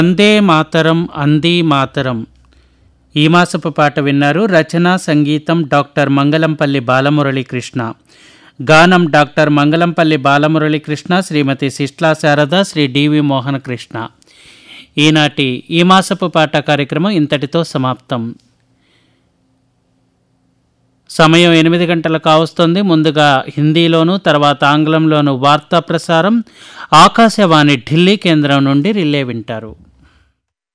వందే మాతరం అందే మాతరం ఈ మాసపు పాట విన్నారు. రచన సంగీతం డాక్టర్ మంగళంపల్లి బాలమురళీకృష్ణ. గానం డాక్టర్ మంగళంపల్లి బాలమురళీకృష్ణ, శ్రీమతి శిష్లా శారద, శ్రీ డివి మోహన కృష్ణ. ఈనాటి ఈ మాసపు పాట కార్యక్రమం ఇంతటితో సమాప్తం. సమయం 8 గంటలకు కావస్తుంది. ముందుగా హిందీలోను, తర్వాత ఆంగ్లంలోను వార్తా ప్రసారం ఆకాశవాణి ఢిల్లీ కేంద్రం నుండి రిలే వింటారు.